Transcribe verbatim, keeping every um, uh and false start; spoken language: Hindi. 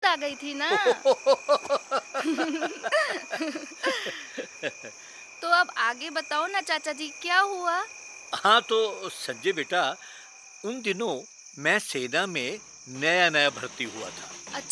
आ गई थी ना। तो अब आगे बताओ ना चाचा जी, क्या हुआ? हाँ तो संजय बेटा, उन दिनों मैं सेना में नया नया भर्ती हुआ था। अच्छा।